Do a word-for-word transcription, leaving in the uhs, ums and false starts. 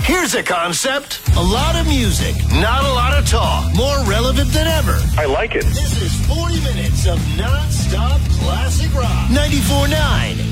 Here's a concept. A lot of music, not a lot of talk. More relevant than ever. I like it. This is forty minutes of non-stop classic rock. ninety-four point nine